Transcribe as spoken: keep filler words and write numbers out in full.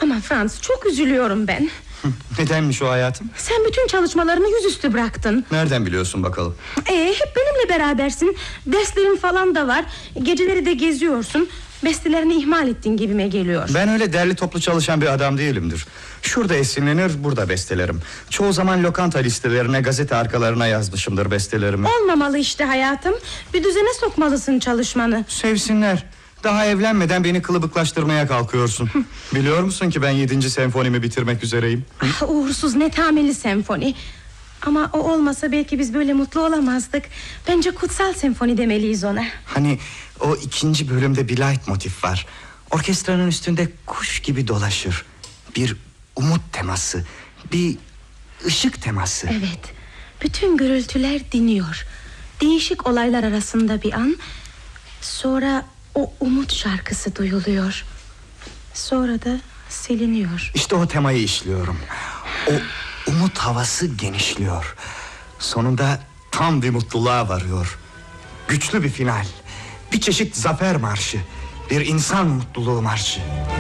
Ama Franz, çok üzülüyorum ben. Nedenmiş o hayatım? Sen bütün çalışmalarını yüzüstü bıraktın. Nereden biliyorsun bakalım? Ee, hep benimle berabersin. Derslerin falan da var. Geceleri de geziyorsun. Bestelerini ihmal ettin gibime geliyor. Ben öyle derli toplu çalışan bir adam değilimdir. Şurada esinlenir, burada bestelerim. Çoğu zaman lokanta listelerine, gazete arkalarına yazmışımdır bestelerimi. Olmamalı işte hayatım. Bir düzene sokmalısın çalışmanı. Sevsinler. Daha evlenmeden beni kılıbıklaştırmaya kalkıyorsun. Biliyor musun ki ben yedinci senfonimi bitirmek üzereyim? Ah, uğursuz netameli senfoni. Ama o olmasa belki biz böyle mutlu olamazdık. Bence kutsal senfoni demeliyiz ona. Hani o ikinci bölümde bir leitmotif var. Orkestranın üstünde kuş gibi dolaşır. Bir umut teması, bir ışık teması. Evet, bütün gürültüler diniyor. Değişik olaylar arasında bir an. Sonra o umut şarkısı duyuluyor. Sonra da siliniyor. İşte o temayı işliyorum. O umut havası genişliyor. Sonunda tam bir mutluluğa varıyor. Güçlü bir final. Bir çeşit zafer marşı. Bir insan mutluluğu marşı.